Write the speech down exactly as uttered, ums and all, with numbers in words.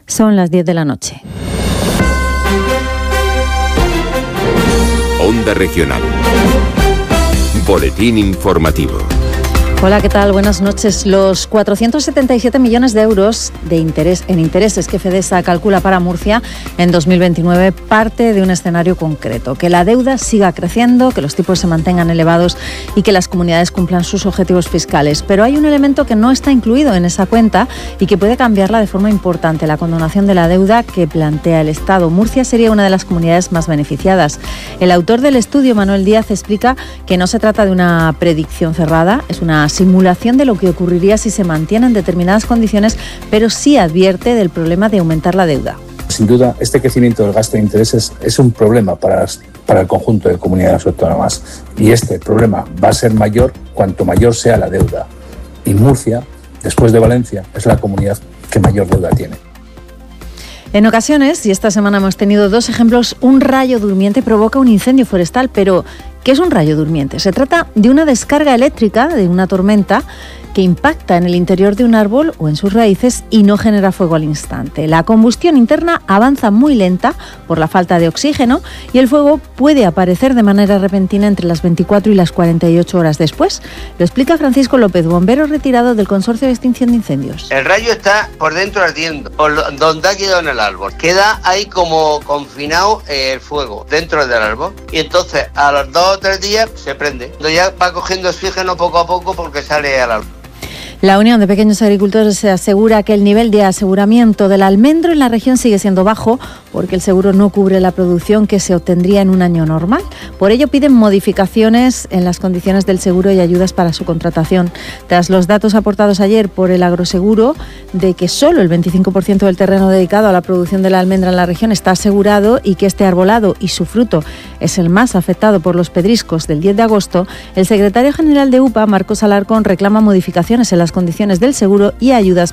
Son las diez de la noche. Onda Regional. Boletín informativo. Hola, ¿qué tal? Buenas noches. Los cuatrocientos setenta y siete millones de euros de interés, en intereses que Fedesa calcula para Murcia en dos mil veintinueve parte de un escenario concreto: que la deuda siga creciendo, que los tipos se mantengan elevados y que las comunidades cumplan sus objetivos fiscales. Pero hay un elemento que no está incluido en esa cuenta y que puede cambiarla de forma importante: la condonación de la deuda que plantea el Estado. Murcia sería una de las comunidades más beneficiadas. El autor del estudio, Manuel Díaz, explica que no se trata de una predicción cerrada, es una simulación de lo que ocurriría si se mantienen determinadas condiciones, pero sí advierte del problema de aumentar la deuda. Sin duda, este crecimiento del gasto de intereses es un problema para, para el conjunto de comunidades autónomas, y este problema va a ser mayor cuanto mayor sea la deuda. Y Murcia, después de Valencia, es la comunidad que mayor deuda tiene. En ocasiones, y esta semana hemos tenido dos ejemplos, un rayo durmiente provoca un incendio forestal, pero ¿qué es un rayo durmiente? Se trata de una descarga eléctrica de una tormenta que impacta en el interior de un árbol o en sus raíces y no genera fuego al instante. La combustión interna avanza muy lenta por la falta de oxígeno y el fuego puede aparecer de manera repentina entre las veinticuatro y las cuarenta y ocho horas después. Lo explica Francisco López, bombero retirado del Consorcio de Extinción de Incendios. El rayo está por dentro ardiendo, por donde ha quedado en el árbol. Queda ahí como confinado el fuego dentro del árbol, y entonces a los dos o tres días se prende. Entonces ya va cogiendo oxígeno poco a poco porque sale al árbol. La Unión de Pequeños Agricultores se asegura que el nivel de aseguramiento del almendro en la región sigue siendo bajo porque el seguro no cubre la producción que se obtendría en un año normal. Por ello piden modificaciones en las condiciones del seguro y ayudas para su contratación. Tras los datos aportados ayer por el Agroseguro de que solo el veinticinco por ciento del terreno dedicado a la producción de la almendra en la región está asegurado y que este arbolado y su fruto es el más afectado por los pedriscos del diez de agosto, el secretario general de U P A, Marcos Alarcón, reclama modificaciones en las condiciones del seguro y ayudas